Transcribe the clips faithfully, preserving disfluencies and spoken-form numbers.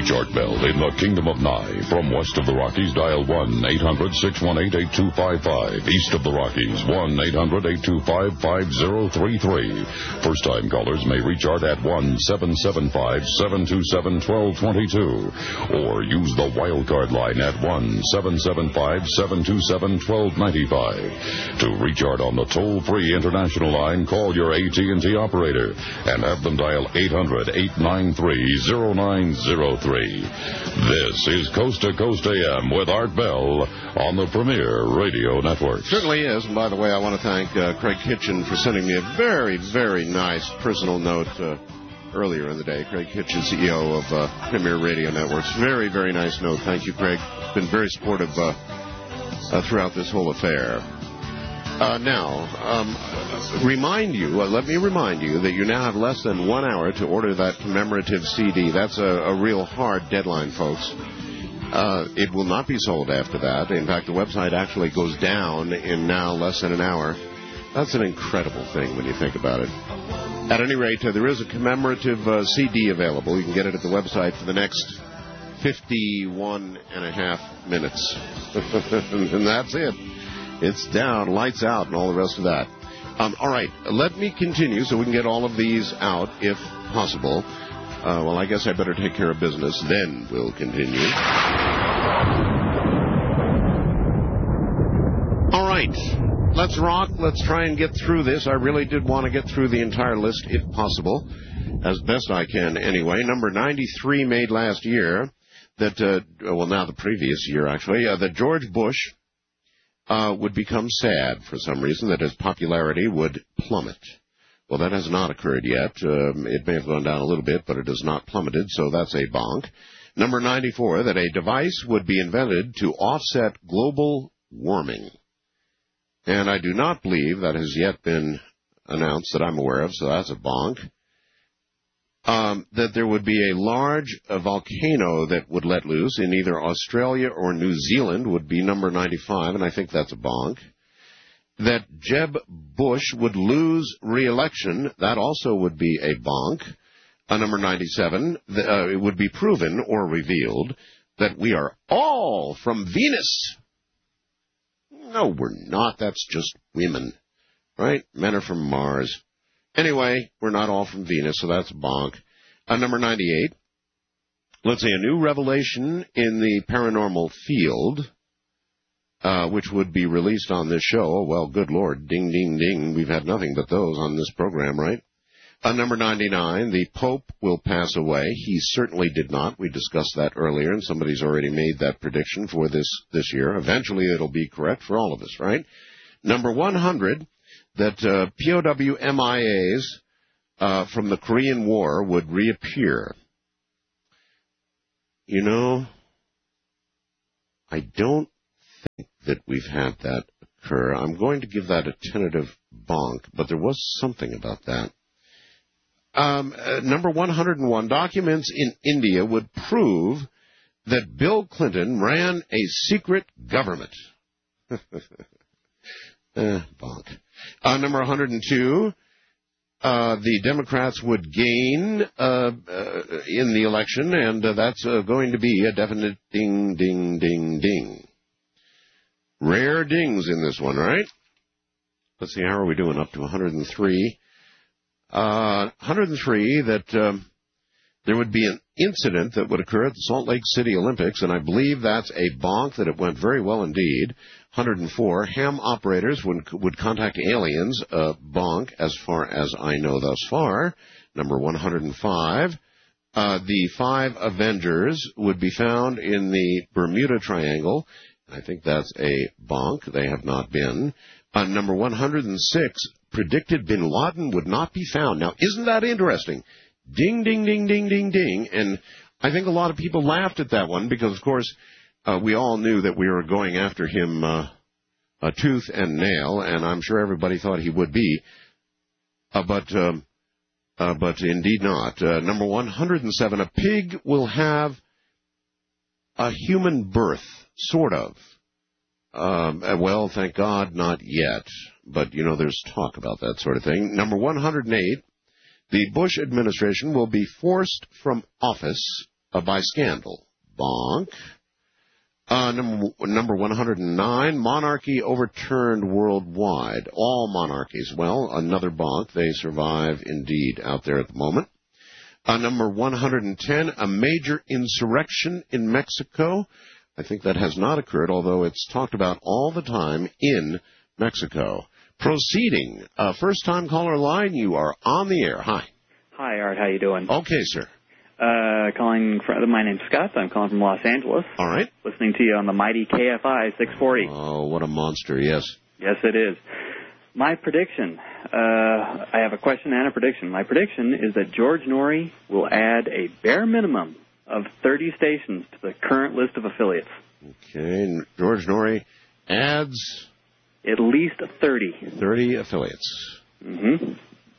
Reach Art Bell in the Kingdom of Nye. From west of the Rockies, dial one eight hundred six one eight eight two five five. East of the Rockies, one eight hundred eight two five five zero three three. First-time callers may reach Art at one seven seven five seven two seven one two two two. Or use the wildcard line at one seven seven five seven two seven one two nine five. To reach Art on the toll-free international line, call your A T and T operator and have them dial eight hundred eight nine three zero nine zero three. This is Coast to Coast A M with Art Bell on the Premier Radio Network. Certainly is. And by the way, I want to thank uh, Craig Kitchen for sending me a very, very nice personal note uh, earlier in the day. Craig Kitchen, C E O of uh, Premier Radio Networks. Very, very nice note. Thank you, Craig. Been very supportive uh, uh, throughout this whole affair. Uh, now, um, remind you, uh, let me remind you that you now have less than one hour to order that commemorative C D. That's a, a real hard deadline, folks. Uh, it will not be sold after that. In fact, the website actually goes down in now less than an hour. That's an incredible thing when you think about it. At any rate, uh, there is a commemorative uh, C D available. You can get it at the website for the next fifty-one and a half minutes. And that's it. It's down, lights out, and all the rest of that. Um, all right, let me continue so we can get all of these out, if possible. Uh, well, I guess I better take care of business, then we'll continue. All right, let's rock. Let's try and get through this. I really did want to get through the entire list, if possible, as best I can anyway. Number ninety-three made last year, that, uh, well, now the previous year, actually, uh, that George Bush Uh, would become sad for some reason, that his popularity would plummet. Well, that has not occurred yet. Um, it may have gone down a little bit, but it has not plummeted, so that's a bonk. Number ninety-four, that a device would be invented to offset global warming. And I do not believe that has yet been announced that I'm aware of, so that's a bonk. Um, that there would be a large a volcano that would let loose in either Australia or New Zealand would be number ninety-five, and I think that's a bonk. That Jeb Bush would lose re-election, that also would be a bonk. Uh, number ninety-seven, the, uh, it would be proven or revealed that we are all from Venus. No, we're not. That's just women, right? Men are from Mars. Anyway, we're not all from Venus, so that's a bonk. Uh, number ninety-eight, let's say a new revelation in the paranormal field, uh, which would be released on this show. Oh, well, good Lord, ding, ding, ding. We've had nothing but those on this program, right? Uh, number ninety-nine, the Pope will pass away. He certainly did not. We discussed that earlier, and somebody's already made that prediction for this, this year. Eventually, it'll be correct for all of us, right? Number one hundred, that uh, P O W M I As uh, from the Korean War would reappear. You know, I don't think that we've had that occur. I'm going to give that a tentative bonk, but there was something about that. Um, uh, number one hundred one, documents in India would prove that Bill Clinton ran a secret government. eh, bonk. Uh, number one hundred two, uh, the Democrats would gain uh, uh, in the election, and uh, that's uh, going to be a definite ding, ding, ding, ding. Rare dings in this one, right? Let's see, how are we doing? Up to one hundred three. Uh, one hundred three, that um, there would be an incident that would occur at the Salt Lake City Olympics, and I believe that's a bonk, that it went very well indeed. one hundred four, ham operators would, would contact aliens, uh, bonk, as far as I know thus far. Number one hundred five, uh, the five Avengers would be found in the Bermuda Triangle. I think that's a bonk. They have not been. Uh, number one hundred six, predicted Bin Laden would not be found. Now, isn't that interesting? Ding, ding, ding, ding, ding, ding. And I think a lot of people laughed at that one because, of course, uh, we all knew that we were going after him uh, uh, tooth and nail, and I'm sure everybody thought he would be. Uh, but um, uh, but indeed not. Uh, number one hundred seven, a pig will have a human birth, sort of. Um, well, thank God, not yet. But, you know, there's talk about that sort of thing. Number one hundred eight, the Bush administration will be forced from office uh, by scandal. Bonk. Uh, number, number one hundred nine, monarchy overturned worldwide. All monarchies. Well, another bonk. They survive indeed out there at the moment. Uh, number one hundred ten, a major insurrection in Mexico. I think that has not occurred, although it's talked about all the time in Mexico. Proceeding. Uh, first-time caller line, you are on the air. Hi. Hi, Art. How you doing? Okay, sir. Uh, calling from, my name's Scott. I'm calling from Los Angeles. All right. Listening to you on the mighty K F I six forty. Oh, what a monster, yes. Yes, it is. My prediction, uh, I have a question and a prediction. My prediction is that George Norrie will add a bare minimum of thirty stations to the current list of affiliates. Okay, George Norrie adds... At least thirty. thirty affiliates. Mm-hmm.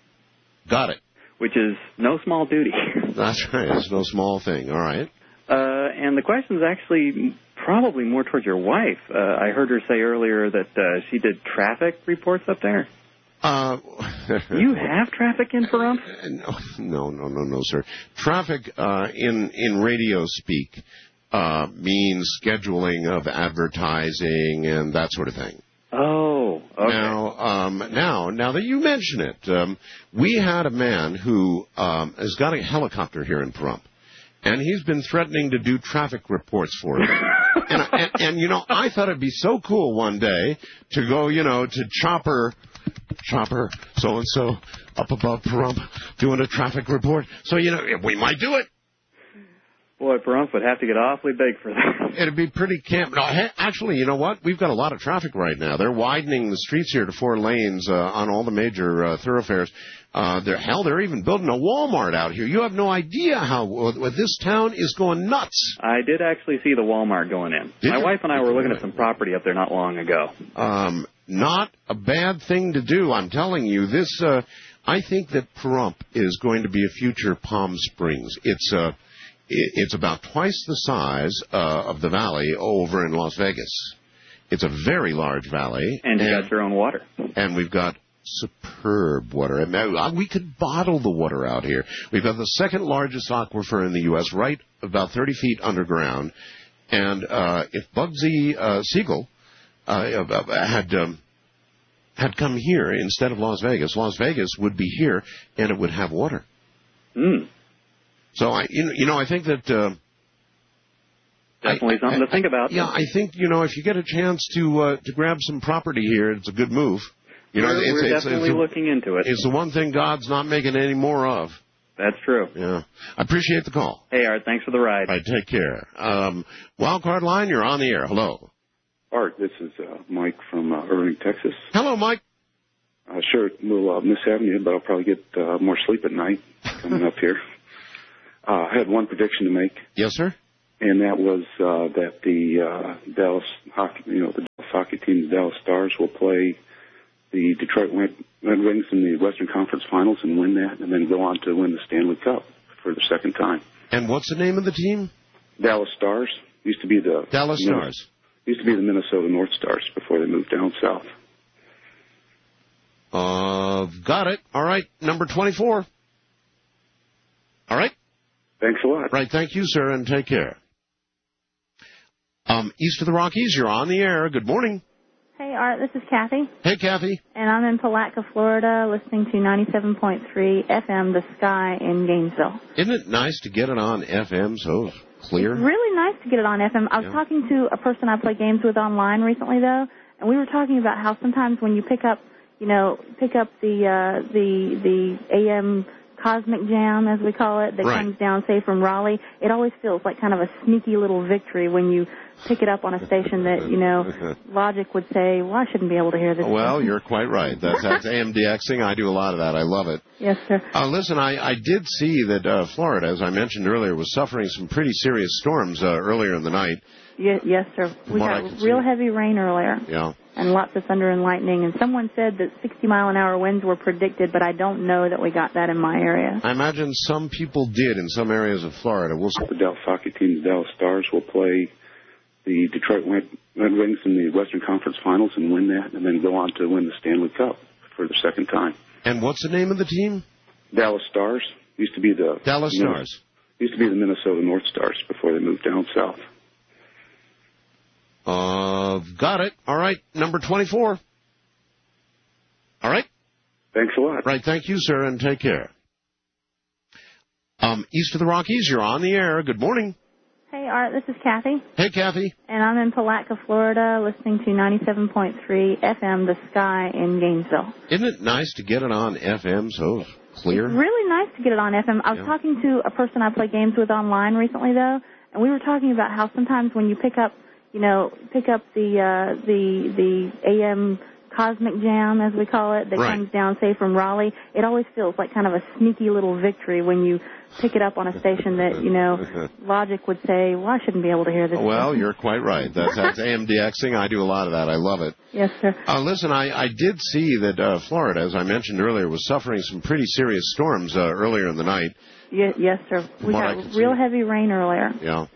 Got it. Which is no small duty. That's right. It's no small thing. All right. Uh, and the question is actually probably more towards your wife. Uh, I heard her say earlier that uh, she did traffic reports up there. Uh, you have traffic in Pahrump? No, no, no, no, sir. Traffic uh, in in radio speak uh, means scheduling of advertising and that sort of thing. Oh, okay. Now, um, now, now that you mention it, um, we had a man who um, has got a helicopter here in Pahrump, and he's been threatening to do traffic reports for us. and, and, and, you know, I thought it'd be so cool one day to go, you know, to Chopper, Chopper, so-and-so, up above Pahrump, doing a traffic report. So, you know, we might do it. Boy, Pahrump would have to get awfully big for that. It'd be pretty camp. No, actually, you know what? We've got a lot of traffic right now. They're widening the streets here to four lanes uh, on all the major uh, thoroughfares. Uh, they're, hell, they're even building a Walmart out here. You have no idea how uh, this town is going nuts. I did actually see the Walmart going in. Did My you? wife and I were looking at some property up there not long ago. Um, not a bad thing to do. I'm telling you, this. Uh, I think that Pahrump is going to be a future Palm Springs. It's uh, It's about twice the size uh, of the valley over in Las Vegas. It's a very large valley. And you got your own water. And we've got superb water. And we could bottle the water out here. We've got the second largest aquifer in the U S, right about thirty feet underground. And uh, if Bugsy uh, Siegel uh, had um, had come here instead of Las Vegas, Las Vegas would be here and it would have water. Hmm. So, I, you know, I think that... Uh, Definitely I, something I, to think about. Yeah, I think, you know, if you get a chance to uh, to grab some property here, it's a good move. You know, we're it's, we're it's, definitely it's, looking into it. It's the one thing God's not making any more of. That's true. Yeah. I appreciate the call. Hey, Art, thanks for the ride. All right, take care. Um, Wildcard line, you're on the air. Hello. Art, this is uh, Mike from uh, Irving, Texas. Hello, Mike. Uh, sure, we'll uh, miss having you, but I'll probably get uh, more sleep at night coming up here. Uh, I had one prediction to make. Yes, sir. And that was uh, that the uh, Dallas hockey, you know, the Dallas hockey team, the Dallas Stars, will play the Detroit Red Wings in the Western Conference Finals and win that, and then go on to win the Stanley Cup for the second time. And what's the name of the team? Dallas Stars. Used to be the Dallas Stars. Used to be the Minnesota North Stars before they moved down south. Uh, got it. All right, number twenty-four. All right. Thanks a lot. Right, thank you, sir, and take care. Um, east of the Rockies, you're on the air. Good morning. Hey, Art, this is Kathy. Hey, Kathy. And I'm in Palatka, Florida, listening to ninety-seven point three F M, The Sky in Gainesville. Isn't it nice to get it on F M so clear? It's really nice to get it on F M. I was yeah. talking to a person I play games with online recently, though, and we were talking about how sometimes when you pick up, you know, pick up the uh, the the A M Cosmic Jam, as we call it, that right. comes down, say, from Raleigh, it always feels like kind of a sneaky little victory when you pick it up on a station that, you know, logic would say, well, I shouldn't be able to hear this. Well, you're quite right. That's, that's A M D Xing. I do a lot of that. I love it. Yes, sir. Uh, listen, I, I did see that uh, Florida, as I mentioned earlier, was suffering some pretty serious storms uh, earlier in the night. Ye- yes, sir. We got real see. heavy rain earlier. Yeah. And lots of thunder and lightning. And someone said that sixty mile an hour winds were predicted, but I don't know that we got that in my area. I imagine some people did in some areas of Florida. We'll see. The Dallas hockey team, the Dallas Stars, will play the Detroit Red Wings in the Western Conference Finals and win that, and then go on to win the Stanley Cup for the second time. And what's the name of the team? Dallas Stars. Used to be the Dallas Stars. Used to be the Minnesota North Stars before they moved down south. Uh, got it. All right, number twenty-four. All right. Thanks a lot. Right, thank you, sir, and take care. Um, east of the Rockies, you're on the air. Good morning. Hey, Art, this is Kathy. Hey, Kathy. And I'm in Palatka, Florida, listening to ninety-seven point three F M, The Sky in Gainesville. Isn't it nice to get it on F M so clear? It's really nice to get it on F M. I was Yeah. talking to a person I play games with online recently, though, and we were talking about how sometimes when you pick up, you know, pick up the uh, the the A M Cosmic Jam, as we call it, that Right. comes down, say, from Raleigh, it always feels like kind of a sneaky little victory when you pick it up on a station that, you know, logic would say, well, I shouldn't be able to hear this. Well, you're quite right. That's, that's A M D Xing. I do a lot of that. I love it. Yes, sir. Uh, listen, I, I did see that uh, Florida, as I mentioned earlier, was suffering some pretty serious storms uh, earlier in the night. Ye- yes, sir. We From what I got can real see. heavy rain earlier. Yeah.